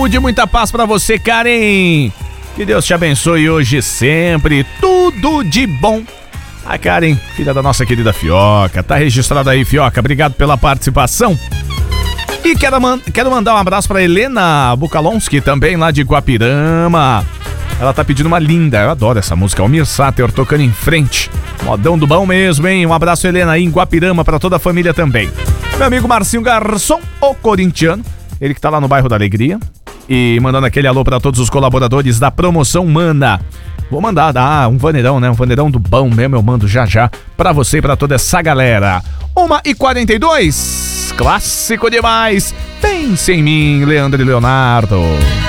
De muita paz pra você, Karen. Que Deus te abençoe hoje sempre. Tudo de bom. A Karen, filha da nossa querida Fioca. Tá registrada aí, Fioca. Obrigado pela participação. E quero mandar um abraço pra Helena Bukalonski, também lá de Guapirama. Ela tá pedindo uma linda. Eu adoro essa música. Almir Sater tocando em frente. Modão do bom mesmo, hein? Um abraço, Helena, aí em Guapirama, pra toda a família também. Meu amigo Marcinho Garçom, o corintiano. Ele que tá lá no bairro da Alegria. E mandando aquele alô pra todos os colaboradores da Promoção Mana. Vou mandar um vaneirão, né? Um vaneirão do bom mesmo, eu mando já pra você e pra toda essa galera. 1h42, clássico demais. Pense em mim, Leandro e Leonardo.